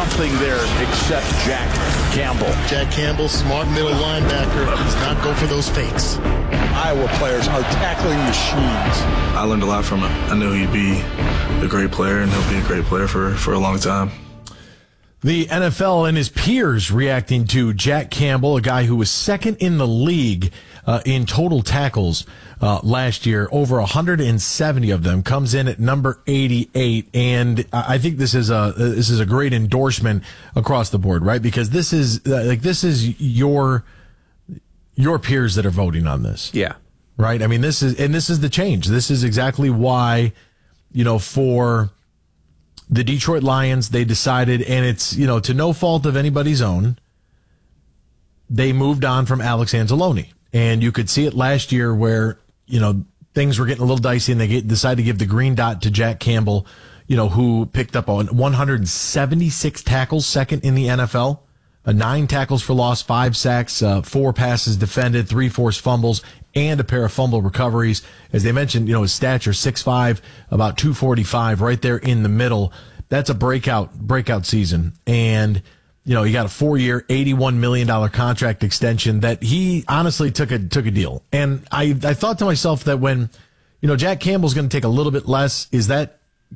nothing there except Jack Campbell. Jack Campbell, smart middle linebacker, does not go for those fakes. Iowa players are tackling machines. I learned a lot from him. I knew he'd be a great player, and he'll be a great player for a long time. The NFL and his peers reacting to Jack Campbell, a guy who was second in the league in total tackles last year, over 170 of them, comes in at number 88, and I think this is a great endorsement across the board, right? Because this is your peers that are voting on this, yeah, right? I mean, this is the change. This is exactly why, for the Detroit Lions, they decided, and it's, to no fault of anybody's own, they moved on from Alex Anzalone. And you could see it last year where, things were getting a little dicey and they decided to give the green dot to Jack Campbell, who picked up on 176 tackles, second in the NFL, 9 tackles for loss, 5 sacks, 4 passes defended, 3 forced fumbles, and a pair of fumble recoveries. As they mentioned, his stature, 6'5", about 245, right there in the middle. That's a breakout season. And, he got a 4-year, $81 million contract extension that he honestly took a deal. And I thought to myself that when, Jack Campbell's going to take a little bit less, is that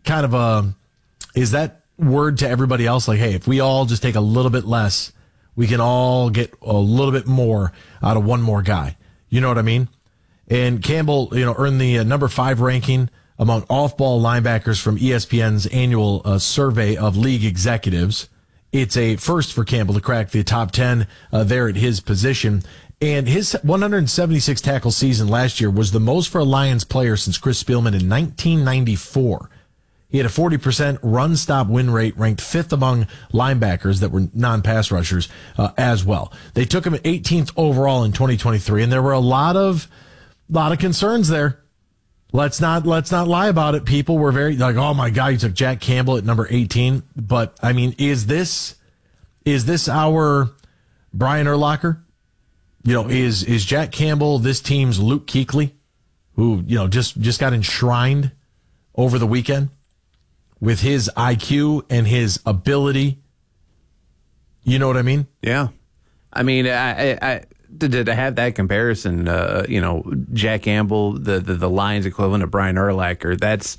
word to everybody else? Like, hey, if we all just take a little bit less, we can all get a little bit more out of one more guy. You know what I mean? And Campbell, earned the number 5 ranking among off-ball linebackers from ESPN's annual survey of league executives. It's a first for Campbell to crack the top 10 there at his position. And his 176 tackle season last year was the most for a Lions player since Chris Spielman in 1994. He had a 40% run-stop win rate, ranked 5th among linebackers that were non-pass rushers as well. They took him at 18th overall in 2023, and there were a lot of concerns there. Let's not lie about it. People were very like, oh my God, you took Jack Campbell at number 18. But I mean, is this our Brian Urlacher? Is Jack Campbell this team's Luke Kuechly, who, just got enshrined over the weekend with his IQ and his ability? You know what I mean? Yeah. I mean, I to have that comparison, Jack Campbell, the Lions equivalent of Brian Urlacher, that's,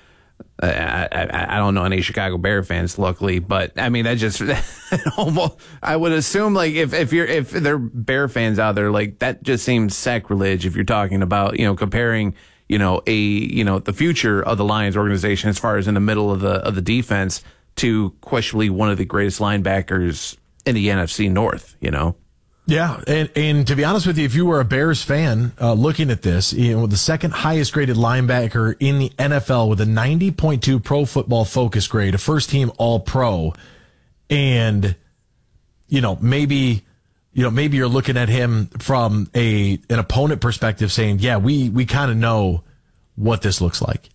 I don't know any Chicago Bear fans, luckily, but I mean, that just almost, I would assume, like, if there are Bear fans out there, like, that just seems sacrilege if you're talking about, comparing, the future of the Lions organization as far as in the middle of the defense to questionably one of the greatest linebackers in the NFC North, Yeah, and to be honest with you, if you were a Bears fan looking at this, the second highest graded linebacker in the NFL with a 90.2 Pro Football Focus grade, a first team All-Pro, and maybe you're looking at him from an opponent perspective, saying, yeah, we kind of know what this looks like,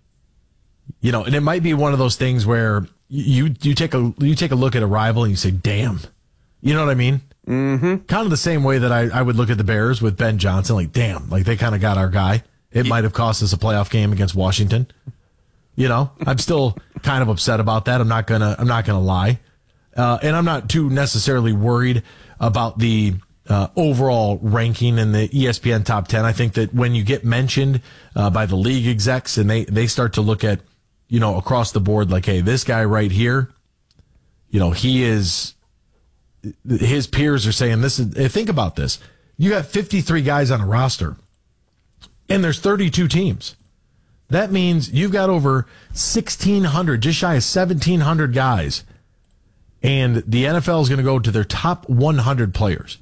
and it might be one of those things where you take a look at a rival and you say, damn, you know what I mean? Mm-hmm. Kind of the same way that I would look at the Bears with Ben Johnson, like, damn, like they kind of got our guy. It might have cost us a playoff game against Washington. I'm still kind of upset about that. I'm not gonna lie. And I'm not too necessarily worried about the overall ranking in the ESPN top 10. I think that when you get mentioned by the league execs and they start to look at, across the board, like, hey, this guy right here, he is, his peers are saying this is, think about this. You got 53 guys on a roster and there's 32 teams. That means you've got over 1,600, just shy of 1,700 guys. And the NFL is going to go to their top 100 players.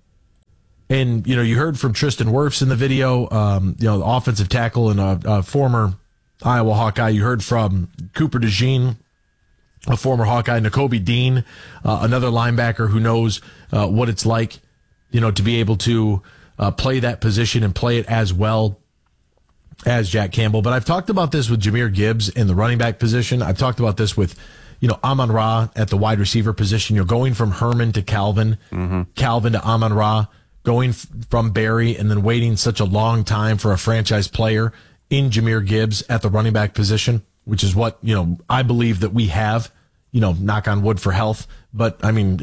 And, you heard from Tristan Wirfs in the video, the offensive tackle and a former Iowa Hawkeye. You heard from Cooper DeJean, a former Hawkeye, Nakobe Dean, another linebacker who knows what it's like, to be able to play that position and play it as well as Jack Campbell. But I've talked about this with Jahmyr Gibbs in the running back position. I've talked about this with, Amon-Ra at the wide receiver position. Going from Herman to Calvin, Calvin to Amon-Ra, going from Barry, and then waiting such a long time for a franchise player in Jahmyr Gibbs at the running back position, which is what, I believe that we have, knock on wood for health. But I mean,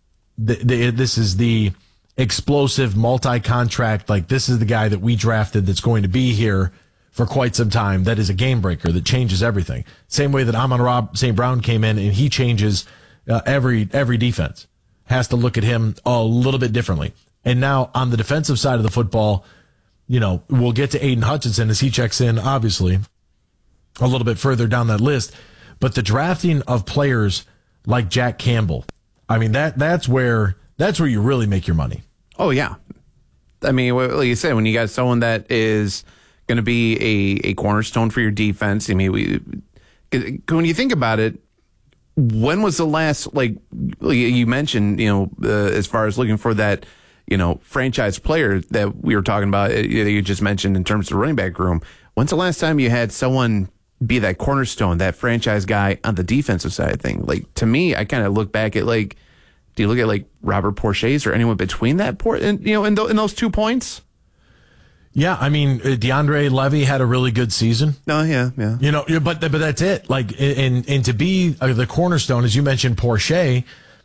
this is the explosive multi-contract. Like, this is the guy that we drafted that's going to be here for quite some time. That is a game breaker that changes everything. Same way that Amon-Ra St. Brown came in and he changes every defense. Has to look at him a little bit differently. And now on the defensive side of the football, we'll get to Aiden Hutchinson as he checks in, obviously, a little bit further down that list. But the drafting of players like Jack Campbell, I mean, that's where you really make your money. Oh, yeah. I mean, like you said, when you got someone that is going to be a cornerstone for your defense, I mean, when you think about it, when was the last, like you mentioned, as far as looking for that, franchise player that we were talking about, that you just mentioned in terms of the running back room, when's the last time you had someone be that cornerstone, that franchise guy on the defensive side of things? Like, to me, I kind of look back at, like, do you look at like Robert Porches or anyone between that in those 2 points? Yeah, I mean, DeAndre Levy had a really good season. Oh, yeah. But that's it. Like, and to be the cornerstone, as you mentioned, Porcher,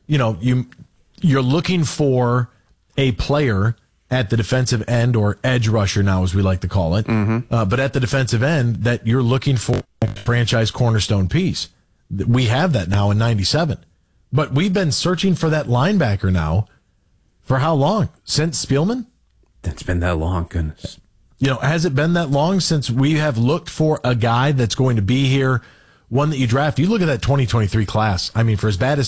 you're looking for a player at the defensive end, or edge rusher now, as we like to call it. Mm-hmm. But at the defensive end, that you're looking for a franchise cornerstone piece. We have that now in 97. But we've been searching for that linebacker now for how long? Since Spielman? It's been that long, goodness. Has it been that long since we have looked for a guy that's going to be here, one that you draft? You look at that 2023 class. I mean, for as bad as,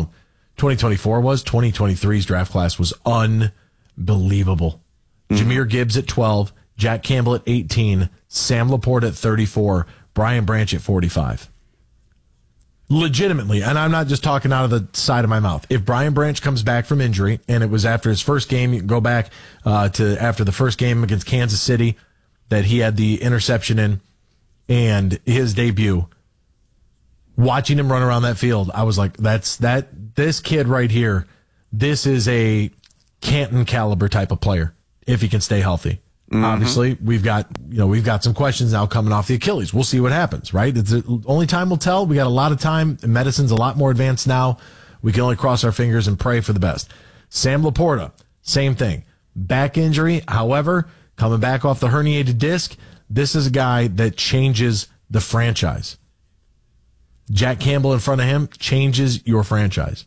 2024 was, 2023's draft class was unbelievable. Mm-hmm. Jahmyr Gibbs at 12, Jack Campbell at 18, Sam Laporte at 34, Brian Branch at 45. Legitimately, and I'm not just talking out of the side of my mouth. If Brian Branch comes back from injury, and it was after his first game, you can go back to after the first game against Kansas City that he had the interception in, and his debut, watching him run around that field, I was like, this kid right here, this is a Canton caliber type of player if he can stay healthy. Mm-hmm. Obviously, we've got some questions now coming off the Achilles. We'll see what happens, right? It's only time will tell. We got a lot of time. Medicine's a lot more advanced now. We can only cross our fingers and pray for the best. Sam Laporta, same thing. Back injury, however, coming back off the herniated disc, this is a guy that changes the franchise. Jack Campbell in front of him changes your franchise.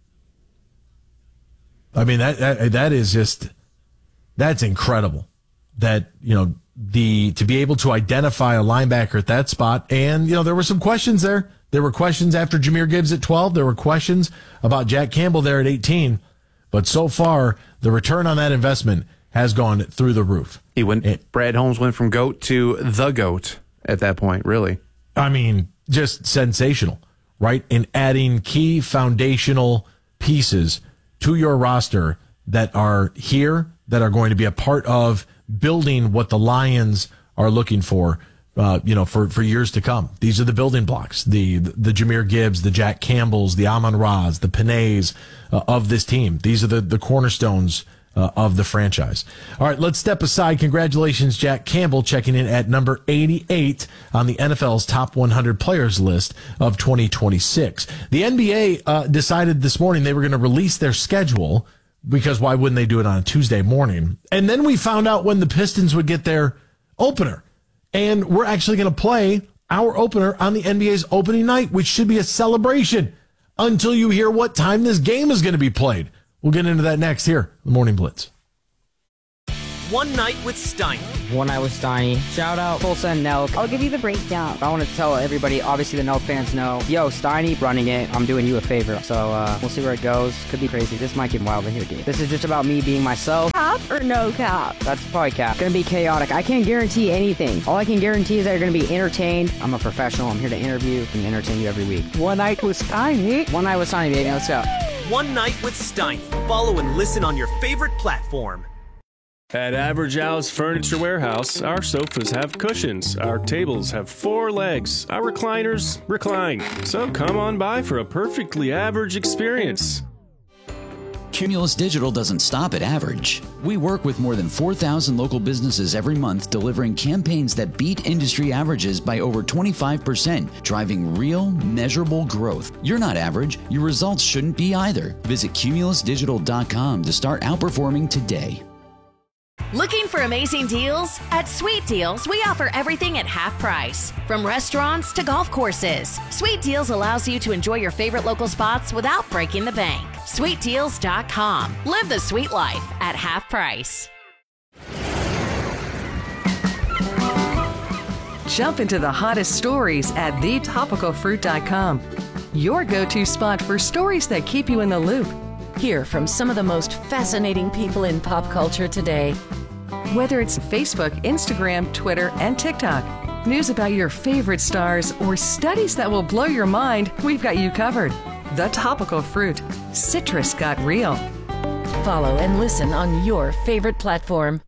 I mean, that is just, that's incredible. That, to be able to identify a linebacker at that spot. And, there were some questions there. There were questions after Jahmyr Gibbs at 12. There were questions about Jack Campbell there at 18. But so far, the return on that investment has gone through the roof. Brad Holmes went from GOAT to the GOAT at that point, really. I mean, just sensational, right? In adding key foundational pieces to your roster that are here, that are going to be a part of building what the Lions are looking for, for years to come. These are the building blocks, the Jahmyr Gibbs, the Jack Campbells, the Amon-Ra's, the Panays of this team. These are the cornerstones of the franchise. All right, let's step aside. Congratulations, Jack Campbell, checking in at number 88 on the NFL's top 100 players list of 2026. The NBA decided this morning they were going to release their schedule, because why wouldn't they do it on a Tuesday morning? And then we found out when the Pistons would get their opener. And we're actually going to play our opener on the NBA's opening night, which should be a celebration until you hear what time this game is going to be played. We'll get into that next here, the Morning Blitz. One Night with Steiny. One Night with Steiny. Shout out Tulsa and Nelk. I'll give you the breakdown. I want to tell everybody, obviously the Nelk fans know, yo, Steiny running it. I'm doing you a favor. So we'll see where it goes. Could be crazy. This might get wild in here, dude. This is just about me being myself. Cap or no cap? That's probably cap. It's going to be chaotic. I can't guarantee anything. All I can guarantee is that you're going to be entertained. I'm a professional. I'm here to interview and entertain you every week. One Night with Steiny. One Night with Steiny, baby. Let's go. One Night with Steiny. Follow and listen on your favorite platform. At Average Al's Furniture Warehouse, our sofas have cushions, our tables have 4 legs, our recliners recline. So come on by for a perfectly average experience. Cumulus Digital doesn't stop at average. We work with more than 4,000 local businesses every month, delivering campaigns that beat industry averages by over 25%, driving real, measurable growth. You're not average. Your results shouldn't be either. Visit cumulusdigital.com to start outperforming today. Looking for amazing deals? At Sweet Deals, we offer everything at half price. From restaurants to golf courses, Sweet Deals allows you to enjoy your favorite local spots without breaking the bank. SweetDeals.com. Live the sweet life at half price. Jump into the hottest stories at thetopicalfruit.com. Your go-to spot for stories that keep you in the loop. Hear from some of the most fascinating people in pop culture today. Whether it's Facebook, Instagram, Twitter, and TikTok, news about your favorite stars, or studies that will blow your mind, we've got you covered. The Topical Fruit. Citrus got real. Follow and listen on your favorite platform.